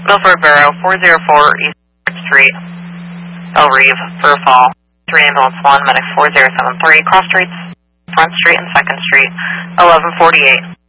Milford Borough, 404 East Street, El Reeve, for a fall. 3 ambulance 1, medic 4073, cross streets, Front Street and 2nd Street, 1148.